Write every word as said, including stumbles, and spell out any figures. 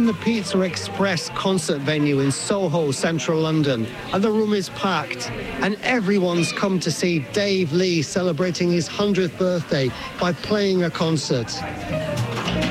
in the Pizza Express concert venue in Soho, central London, and the room is packed, and everyone's come to see Dave Lee celebrating his hundredth birthday by playing a concert.